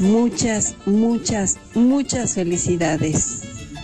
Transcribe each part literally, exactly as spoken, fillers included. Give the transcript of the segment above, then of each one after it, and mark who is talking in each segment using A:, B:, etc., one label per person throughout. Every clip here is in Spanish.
A: muchas, muchas, muchas felicidades.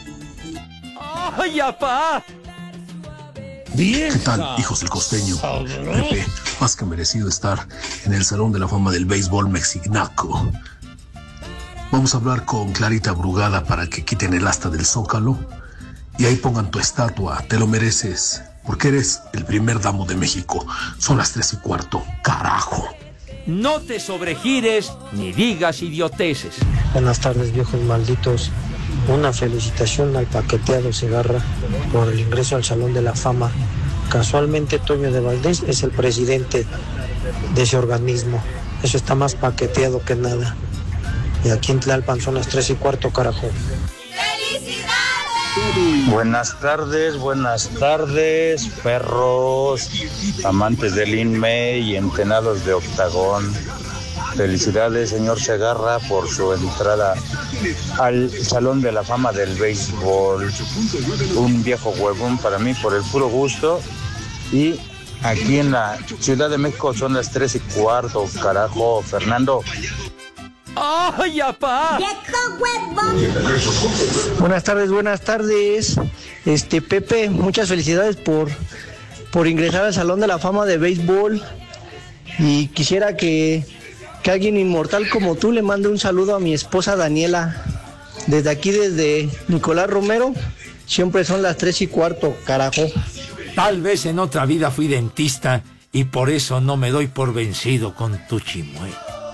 B: ¡Ay, apá!
C: ¿Qué tal, hijos del costeño? Pepe, más que merecido estar en el Salón de la Fama del Béisbol Mexicnaco. Vamos a hablar con Clarita Brugada para que quiten el asta del Zócalo y ahí pongan tu estatua. Te lo mereces, porque eres el primer damo de México. Son las tres y cuarto, carajo.
B: No te sobregires ni digas idioteces.
D: Buenas tardes, viejos malditos. Una felicitación al paqueteado Segarra por el ingreso al Salón de la Fama. Casualmente Toño de Valdés es el presidente de ese organismo. Eso está más paqueteado que nada. Y aquí en Tlalpan son las tres y cuarto, carajo.
E: ¡Felicidades! Buenas tardes, buenas tardes, perros, amantes del Inme y entenados de Octagón. Felicidades, señor Segarra, por su entrada al Salón de la Fama del Béisbol. Un viejo huevón para mí por el puro gusto. Y aquí en la Ciudad de México son las tres y cuarto, carajo, Fernando.
B: ¡Ay, apá!
D: Buenas tardes, buenas tardes. Este, Pepe, muchas felicidades por, por ingresar al Salón de la Fama de Béisbol. Y quisiera que, que alguien inmortal como tú le mande un saludo a mi esposa Daniela. Desde aquí, desde Nicolás Romero, siempre son las tres y cuarto, carajo.
F: Tal vez en otra vida fui dentista y por eso no me doy por vencido con tu chimuelo.